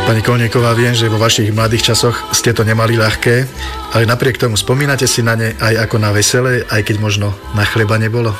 Pani Kolníková, viem, že vo vašich mladých časoch ste to nemali ľahké, ale napriek tomu spomínate si na ne aj ako na veselé, aj keď možno na chleba nebolo?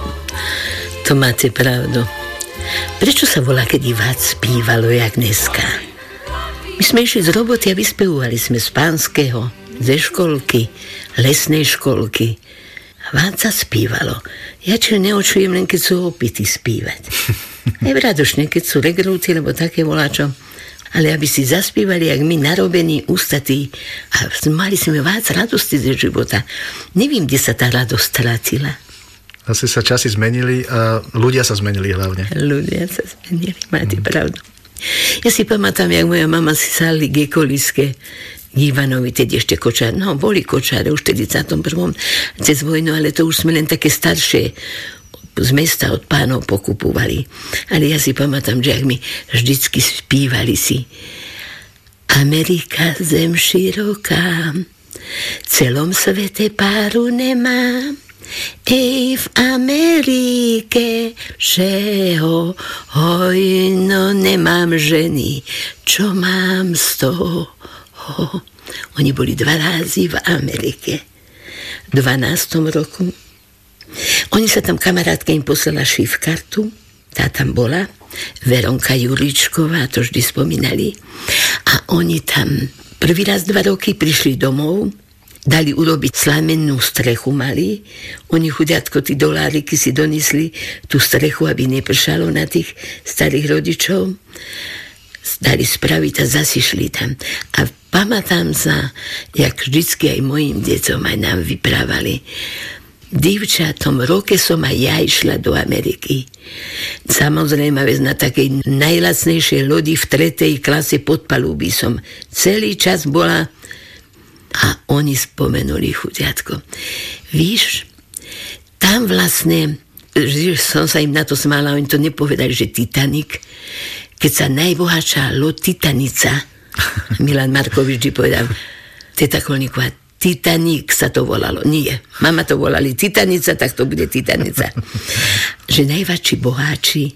To máte pravdu. Prečo sa volá, kedy viac spívalo, jak dneska? My sme išli z roboty a vyspevovali sme z pánskeho, ze školky, lesnej školky. Vád sa spívalo. Ja čo neočujem, len keď sú opity spívať. Je radošne, keď sú regrúty, lebo také voláčo. Ale aby si zaspívali, jak my, narobení, ústatí. A mali sme vád radosti ze života. Neviem, kde sa tá radosť stratila. Asi sa časy zmenili a ľudia sa zmenili hlavne. Ľudia sa zmenili, máte pravdu. Ja si pamätám, jak moja mama si sáli gekoliske Ivanovi, teď ešte kočár. No, boli kočáre už v 41. cez vojnu, ale to už sme len také staršie z mesta od pánov pokupovali. Ale ja si pamätám, že ak mi vždycky spívali si Amerika zem široká, celom svete páru nemá. Ej, v Amerike všeho hojno nemám ženy, čo mám z toho. Oni boli 2 razy v Amerike. V 12. roku. Oni sa tam, kamarátka im poslala šifkartu, tá tam bola, Veronka Juličková, to vždy spomínali. A oni tam prvý raz 2 roky prišli domov, dali urobiť slamennú strechu mali. Oni chudiatko, tí doláriky si donesli tú strechu, aby nepršalo na tých starých rodičov. Dali spraviť a zasišli tam. A pamätám sa, jak vždycky aj mojim deťom aj nám vyprávali. Divča, v tom roke som aj ja išla do Ameriky. Samozrejme, na takej najlacnejšej lodi v 3. klase podpalúby som celý čas bola. A oni spomenuli, chudiatko. Víš, tam vlastne, že som sa im na to smála, oni to nepovedali, že Titanic, keď sa najbohatšia loď Titanica, Milan Markovič vždy povedal, teta Kolníková, Titanic sa to volalo. Nie, mama to volali Titanica, tak to bude Titanica. Že najväčší boháči,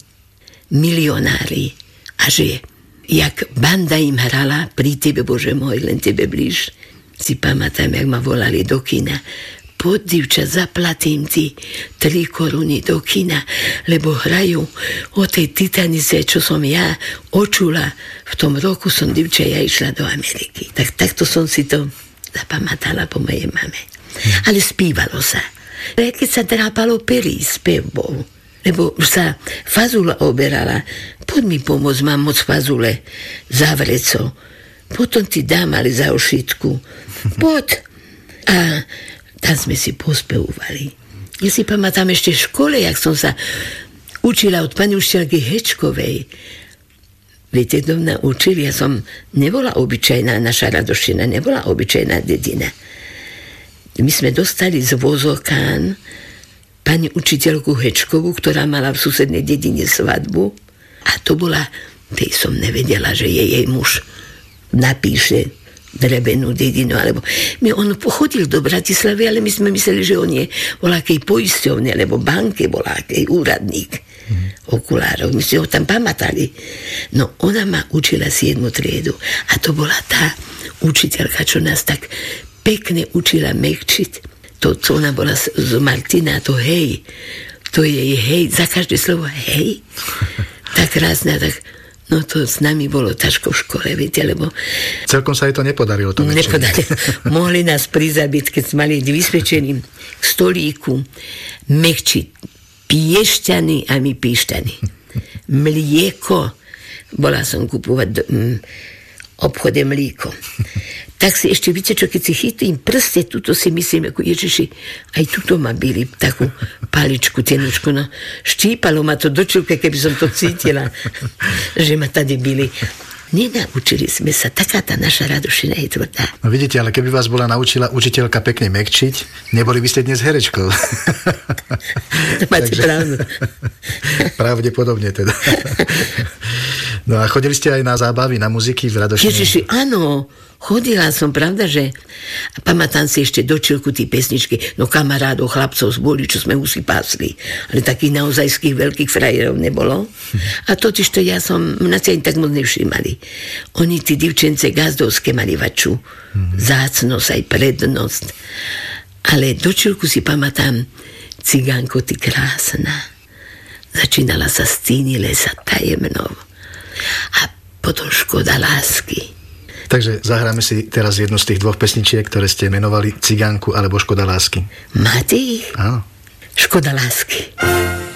milionári, a že jak banda im hrala Pri tebe, Bože môj, len tebe blíž, si pamätám, jak ma volali do kina. Poď, divča, zaplatím ti 3 koruny do kina, lebo hrajú o tej Titanice, čo som ja očula. V tom roku som, divča, ja išla do Ameriky. Takto som si to zapamätala po mojej mame. Ale spívalo sa. Keď sa drápalo perí, spev bol. Lebo už sa fazula oberala. Poď mi pomôcť, mám moc fazule. Zavreco. Potom ti dám ale za ošitku. Poď. A tam sme si pospevovali. Ja si pamätám ešte v škole, jak som sa učila od pani učiteľky Hečkovej. Viete, kto mňa učil? Ja som nebola obyčajná, naša Radošina nebola obyčajná dedina. My sme dostali z Vozokán pani učiteľku Hečkovú, ktorá mala v susednej dedine svadbu. A to bola, tej som nevedela, že je jej muž napíše drevenú dedinu, alebo on pochodil do Bratislavy, ale my sme mysleli, že on je voľakej poisťovne, alebo banke voľakej úradník okulárov. My sme ho tam pamätali. No ona ma učila 7. triedu a to bola tá učiteľka, čo nás tak pekne učila mekčiť. To, co ona bola z Martina, to hej, to je hej, za každé slovo hej. Tak krásne, tak no to s nami bolo ťažko v škole, viete, lebo... Celkom sa jej to nepodarilo. To nepodarilo. Mohli nás prizabiť, keď sme mali vyspečený k stolíku mekčiť piešťany a my píšťany. Mlieko. Bola som kupovať obchode mlíko. Tak si ešte, viete čo, keď si chytím prste, tuto si myslím, ako Ježiši, aj tuto ma byli takú paličku, tenučku, no štípalo ma to do čulka, keby som to cítila, že ma tady byli. Nenaučili sme sa, taká tá naša Radošina je tvrdá. No vidíte, ale keby vás bola naučila učiteľka pekne mekčiť, neboli by ste dnes herečkou. Máte pravdu. Pravdepodobne teda. No a chodili ste aj na zábavy, na muziky v Radošine? Ježiši, áno, chodila som, pravda, že pamätám si ešte do Čilku tí pesničky, no kamarádov, chlapcov z Boli, čo sme si pásli. Ale takých naozajských veľkých frajerov nebolo. A totižto ja som, mňa si ani tak moc nevšímali. Oni, tí divčence gazdovské, mali vaču zácnosť, aj prednosť. Ale do Čilku si pamätám, Cigánko, ty krásna. Začínala sa z Cíny lesa tajemnou. A potom Škoda lásky. Takže zahráme si teraz jednu z tých dvoch pesničiek, ktoré ste menovali Cigánku alebo Škoda lásky. Máte ich? Áno. Škoda lásky.